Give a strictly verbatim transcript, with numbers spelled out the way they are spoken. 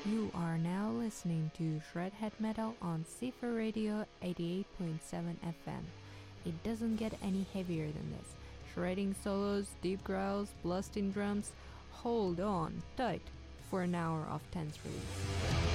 You are now listening to Shredhead Metal on Cipher Radio eighty-eight point seven F M. It doesn't get any heavier than this. Shredding solos, deep growls, blasting drums. Hold on tight for an hour of tense release.